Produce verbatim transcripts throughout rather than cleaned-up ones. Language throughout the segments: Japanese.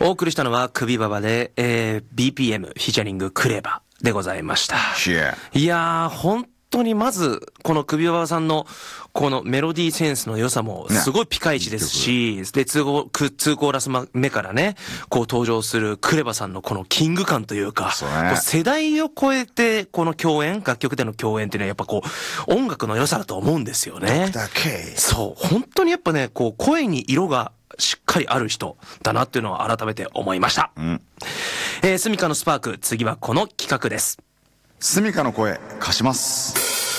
お送りしたのは首ババで、えー、ビーピーエム フィーチャリングクレバでございました。 Yeah. いやー本当にまずこの首ババさんのこのメロディーセンスの良さもすごいピカイチですし、ね、で通コーラス目からねこう登場するクレバさんのこのキング感というか、 そうね、こう世代を超えてこの共演楽曲での共演っていうのはやっぱこう音楽の良さだと思うんですよね。 ドクター K。 そう本当にやっぱねこう声に色がしっかりある人だなっていうのを改めて思いました。 うん、 えー、スミカのスパーク、次はこの企画です。 スミカの声貸します。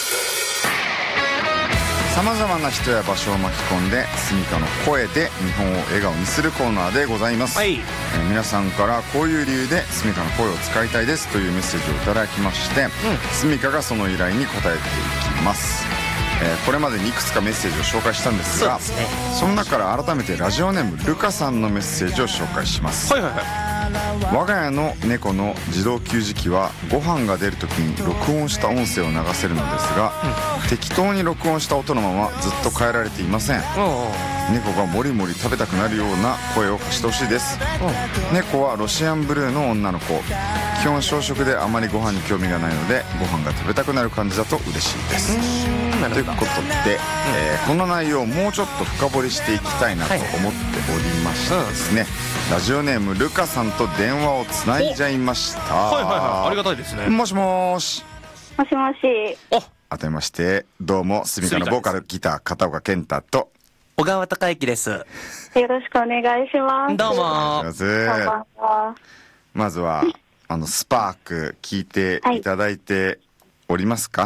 さまざまな人や場所を巻き込んでスミカの声で日本を笑顔にするコーナーでございます、はい。えー、皆さんからこういう理由でスミカの声を使いたいですというメッセージをいただきまして、うん、スミカがその依頼に応えていきます。えー、これまでにいくつかメッセージを紹介したんですが、 そ, です、ね、その中から改めてラジオネームルカさんのメッセージを紹介します。はいはいはい。我が家の猫の自動給餌器はご飯が出るときに録音した音声を流せるのですが、うん、適当に録音した音のままずっと変えられていません。猫がもりもり食べたくなるような声を貸してほしいです。猫はロシアンブルーの女の子、基本小食であまりご飯に興味がないのでご飯が食べたくなる感じだと嬉しいです。ということで、うん、えー、この内容をもうちょっと深掘りしていきたいなと思っておりましてですね、はい、ラジオネームルカさんと電話をつないじゃいました。 はいはいはい、ありがたいですね。 もしもーし。 もしもし。 お、 改めましてどうもスミカのボーカルギター片岡健太と小川隆之です。 よろしくお願いします。 どうもー。 まずはあのスパーク聞いていただいておりますか？